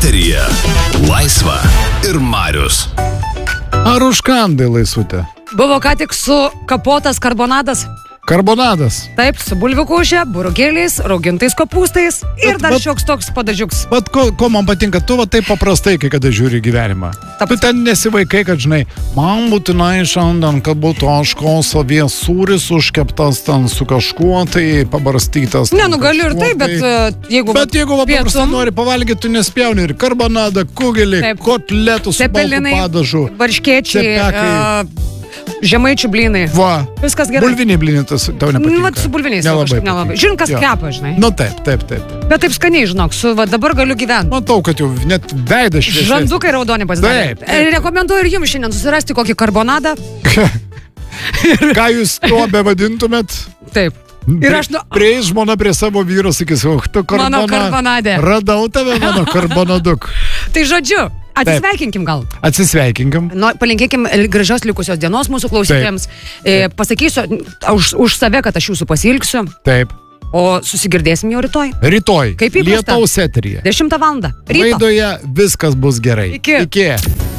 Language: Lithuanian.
Eteryje Laisva ir Marius. Ar užkandai, Laisvutė? Buvo ką tik sukapotas karbonadas. Karbonadas. Taip, su bulvių koše, burokėliais, raugintais kopūstais ir dar šioks toks padažiuks. Bet ko man patinka, tu va taip paprastai, kai kada žiūri gyvenimą. Tu ten nesivaikai, kad žinai, man būtinai šiandien, kad būtų ožkos avies sūris užkeptas ten su kažkuo, tai pabarstytas. Ne, nu galiu ir taip, bet jeigu... Bet jeigu paprastai nori pavalgyti, tu nespjauni ir karbonadą, kugelį, kotletus su baltu padažu. Varškėčiai, žemaičių blynai. Va. Viskas gerai. Bulviniai blynai tau nepatinka. Vat su bulviniais nelabai. Žiūrint, kas kepa, žinai. Nu taip. Bet taip skaniai, žinok, dabar galiu gyventi. Matau, kad jau net veidas šviesės. Žandukai raudoni pasidarė. Rekomenduoju ir jums šiandien susirasti kokį karbonadą. Ką jūs tuo bevadintumėt? Taip. Ir aš prieis žmona prie savo vyro, sakys, tu mano karbonadė. Radau tave, mano karbonaduk. Tai žodžiu, atsisveikinkim gal. Atsisveikinkim. Palinkėkim gražios likusios dienos mūsų klausytėms. Pasakysiu už save, kad aš jūsų pasilgsiu. Taip. O susigirdėsim jau rytoj. Rytoj. Kaip įprasta. Lietaus eteryje. 10 valandą. Laidoje viskas bus gerai. Iki.